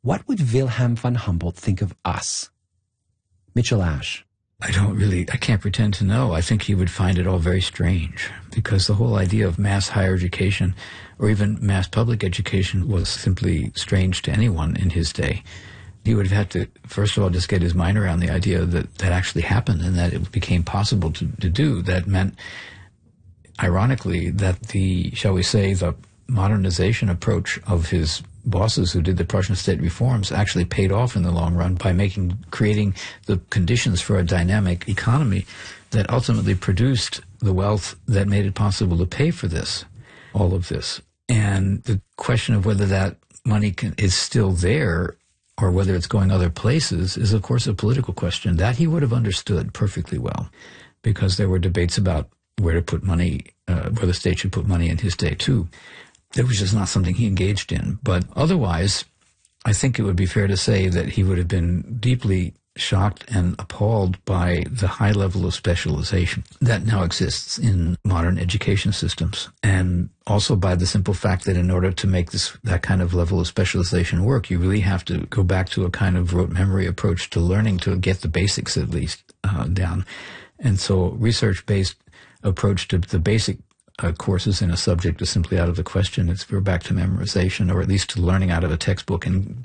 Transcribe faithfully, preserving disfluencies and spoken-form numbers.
what would Wilhelm von Humboldt think of us? Mitchell Ash. I don't really, I can't pretend to know. I think he would find it all very strange, because the whole idea of mass higher education or even mass public education was simply strange to anyone in his day. He would have had to, first of all, just get his mind around the idea that that actually happened and that it became possible to, to do. That meant, ironically, that the, shall we say, the modernization approach of his bosses who did the Prussian state reforms actually paid off in the long run by making, creating the conditions for a dynamic economy that ultimately produced the wealth that made it possible to pay for this, all of this. And the question of whether that money can, is still there or whether it's going other places is, of course, a political question. That he would have understood perfectly well, because there were debates about where to put money, uh, where the state should put money in his day, too. It was just not something he engaged in. But otherwise, I think it would be fair to say that he would have been deeply shocked and appalled by the high level of specialization that now exists in modern education systems, and also by the simple fact that in order to make this that kind of level of specialization work, you really have to go back to a kind of rote memory approach to learning to get the basics at least uh, down. And so research-based approach to the basic Uh, courses in a subject is simply out of the question. It's we're back to memorization, or at least to learning out of a textbook and